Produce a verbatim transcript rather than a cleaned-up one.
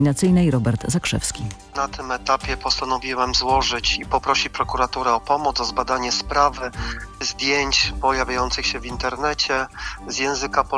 Robert Zakrzewski. Na tym etapie postanowiłem złożyć i poprosić prokuraturę o pomoc, o zbadanie sprawy, zdjęć pojawiających się w internecie z języka polskiego.